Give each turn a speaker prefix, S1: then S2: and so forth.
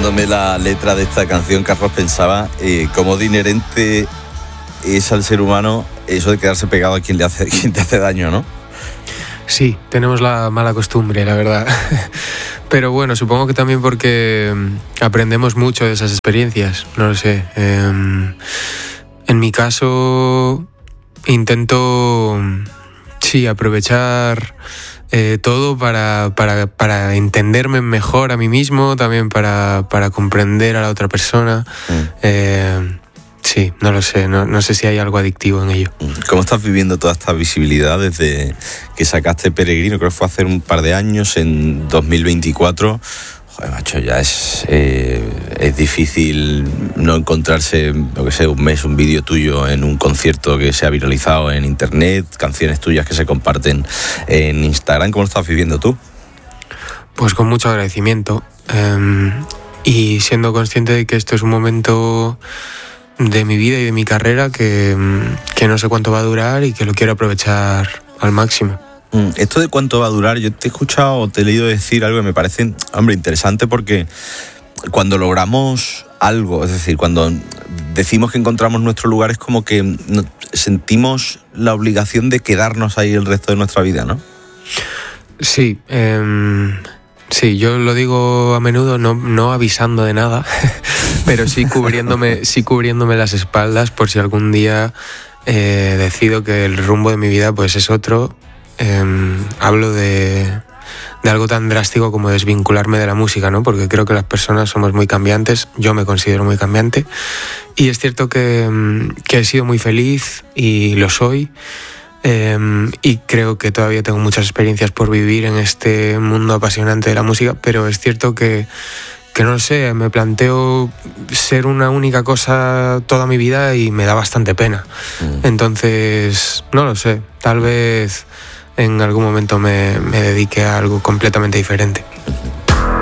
S1: preguntándome la letra de esta canción, Carlos, pensaba cómo de inherente es al ser humano eso de quedarse pegado a quien te hace daño, ¿no?
S2: Sí, tenemos la mala costumbre, la verdad. Pero bueno, supongo que también porque aprendemos mucho de esas experiencias, no lo sé. En mi caso, intento, sí, aprovechar todo para entenderme mejor a mí mismo, también para comprender a la otra persona. Sí, no lo sé, no sé si hay algo adictivo en ello.
S1: ¿Cómo estás viviendo toda esta visibilidad desde que sacaste Peregrino? Creo que fue hace un par de años, en 2024. Joder, macho, ya es difícil no encontrarse, lo que sé, un mes, un vídeo tuyo en un concierto que se ha viralizado en internet, canciones tuyas que se comparten en Instagram. ¿Cómo lo estás viviendo tú?
S2: Pues con mucho agradecimiento y siendo consciente de que esto es un momento de mi vida y de mi carrera que no sé cuánto va a durar y que lo quiero aprovechar al máximo.
S1: Esto de cuánto va a durar, yo te he escuchado o te he leído decir algo que me parece, hombre, interesante, porque cuando logramos algo, es decir, cuando decimos que encontramos nuestro lugar, es como que sentimos la obligación de quedarnos ahí el resto de nuestra vida, ¿no?
S2: Sí, sí, yo lo digo a menudo, no avisando de nada, pero sí cubriéndome las espaldas por si algún día decido que el rumbo de mi vida pues es otro. Hablo de algo tan drástico como desvincularme de la música, ¿no? Porque creo que las personas somos muy cambiantes, yo me considero muy cambiante, y es cierto que he sido muy feliz y lo soy. Y creo que todavía tengo muchas experiencias por vivir en este mundo apasionante de la música, pero es cierto que no lo sé, me planteo ser una única cosa toda mi vida y me da bastante pena. Entonces, no lo sé, tal vez en algún momento me dedique a algo completamente diferente.